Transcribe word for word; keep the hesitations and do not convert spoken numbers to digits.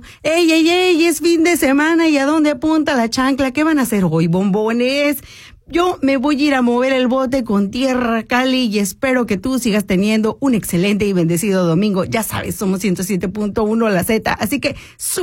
Ey, ey, ey, es fin de semana y ¿a dónde apunta la chancla? ¿Qué van a hacer hoy, bombones? Yo me voy a ir a mover el bote con tierra, Cali, y espero que tú sigas teniendo un excelente y bendecido domingo. Ya sabes, somos ciento siete punto uno La Z, así que